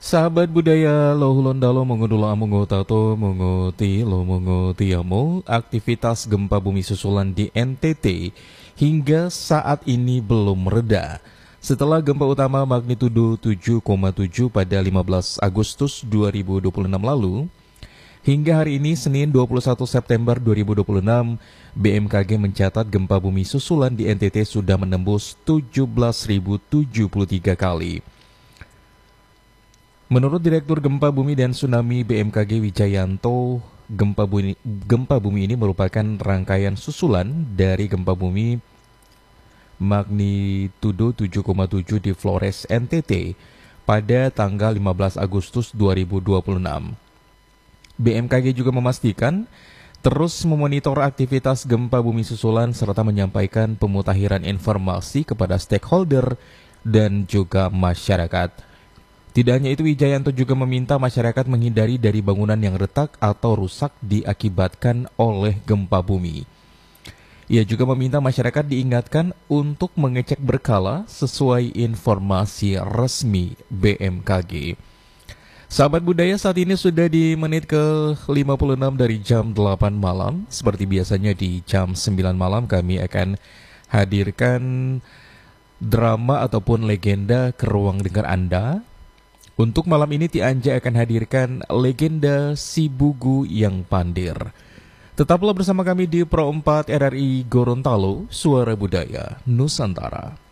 Sahabat budaya Lohulondalo mengudula amungo tato menguti lo mengutiamo aktivitas gempa bumi susulan di NTT hingga saat ini belum reda. Setelah gempa utama magnitudo 7,7 pada 15 Agustus 2026 lalu, hingga hari ini Senin 21 September 2026, BMKG mencatat gempa bumi susulan di NTT sudah menembus 17.073 kali. Menurut Direktur Gempa Bumi dan Tsunami BMKG Wijayanto, gempa bumi ini merupakan rangkaian susulan dari gempa bumi magnitudo 7,7 di Flores, NTT pada tanggal 15 Agustus 2026. BMKG juga memastikan terus memonitor aktivitas gempa bumi susulan serta menyampaikan pemutakhiran informasi kepada stakeholder dan juga masyarakat. Tidak hanya itu, Wijayanto juga meminta masyarakat menghindari dari bangunan yang retak atau rusak diakibatkan oleh gempa bumi. Ia juga meminta masyarakat diingatkan untuk mengecek berkala sesuai informasi resmi BMKG. Sahabat budaya, saat ini sudah di menit ke-56 dari jam 8 malam. Seperti biasanya di jam 9 malam kami akan hadirkan drama ataupun legenda ke ruang dengar Anda. Untuk malam ini Tianja akan hadirkan legenda Si Bugu yang Pandir. Tetaplah bersama kami di Pro 4 RRI Gorontalo, Suara Budaya Nusantara.